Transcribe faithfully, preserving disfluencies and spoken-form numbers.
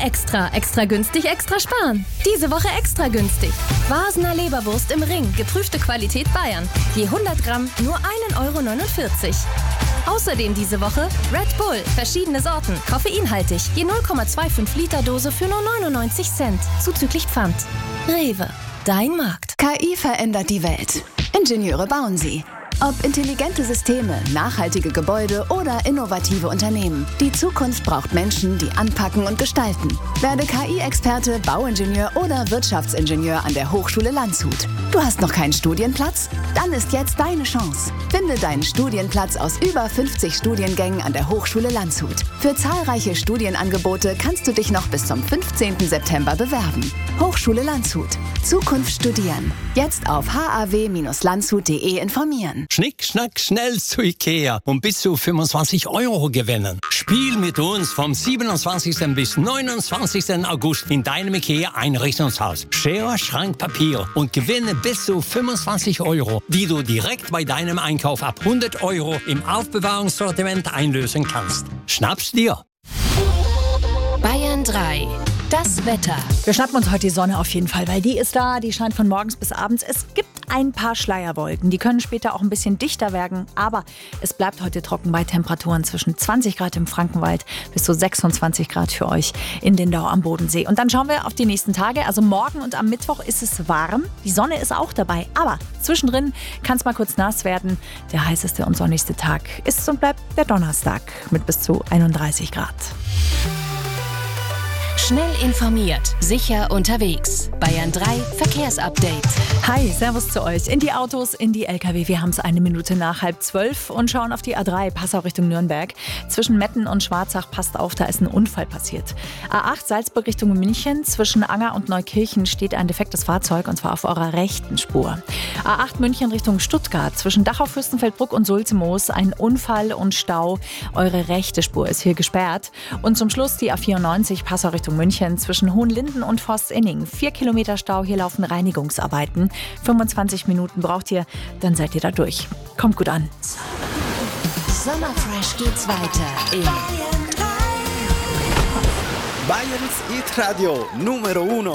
Extra. Extra günstig, extra sparen. Diese Woche extra günstig. Vasener Leberwurst im Ring. Geprüfte Qualität Bayern. Je hundert Gramm nur ein Euro neunundvierzig. Außerdem diese Woche Red Bull. Verschiedene Sorten. Koffeinhaltig. Je null Komma fünfundzwanzig Liter Dose für nur neunundneunzig Cent. Zuzüglich Pfand. Rewe. Dein Markt. K I verändert die Welt. Ingenieure bauen sie. Ob intelligente Systeme, nachhaltige Gebäude oder innovative Unternehmen. Die Zukunft braucht Menschen, die anpacken und gestalten. Werde K I-Experte, Bauingenieur oder Wirtschaftsingenieur an der Hochschule Landshut. Du hast noch keinen Studienplatz? Dann ist jetzt deine Chance. Finde deinen Studienplatz aus über fünfzig Studiengängen an der Hochschule Landshut. Für zahlreiche Studienangebote kannst du dich noch bis zum fünfzehnten September bewerben. Hochschule Landshut. Zukunft studieren. Jetzt auf h a w Bindestrich landshut punkt d e informieren. Schnick, schnack, schnell zu Ikea und bis zu fünfundzwanzig Euro gewinnen. Spiel mit uns vom siebenundzwanzigsten bis neunundzwanzigsten August in deinem Ikea-Einrichtungshaus. Schere, Schrank, Papier und gewinne bis zu fünfundzwanzig Euro, die du direkt bei deinem Einkauf ab hundert Euro im Aufbewahrungssortiment einlösen kannst. Schnapp's dir! Bayern drei. Das Wetter. Wir schnappen uns heute die Sonne auf jeden Fall, weil die ist da, die scheint von morgens bis abends. Es gibt ein paar Schleierwolken, die können später auch ein bisschen dichter werden, aber es bleibt heute trocken bei Temperaturen zwischen zwanzig Grad im Frankenwald bis zu sechsundzwanzig Grad für euch in Lindau am Bodensee. Und dann schauen wir auf die nächsten Tage. Also morgen und am Mittwoch ist es warm, die Sonne ist auch dabei, aber zwischendrin kann es mal kurz nass werden. Der heißeste und sonnigste Tag ist und bleibt der Donnerstag mit bis zu einunddreißig Grad. Schnell informiert, sicher unterwegs. Bayern drei Verkehrsupdate. Hi, servus zu euch. In die Autos, in die L K W. Wir haben es eine Minute nach halb zwölf und schauen auf die A drei, Passau Richtung Nürnberg. Zwischen Metten und Schwarzach, passt auf, da ist ein Unfall passiert. A acht, Salzburg Richtung München. Zwischen Anger und Neukirchen steht ein defektes Fahrzeug und zwar auf eurer rechten Spur. A acht München Richtung Stuttgart. Zwischen Dachau, Fürstenfeldbruck und Sulzemoos ein Unfall und Stau. Eure rechte Spur ist hier gesperrt. Und zum Schluss die A vierundneunzig, Passau Richtung München. Zwischen Hohenlinden und Forst-Inning. Vier Kilometer Stau, hier laufen Reinigungsarbeiten. fünfundzwanzig Minuten braucht ihr, dann seid ihr da durch. Kommt gut an. Sommerfresh geht's weiter in Bayerns Hit Radio Numero uno.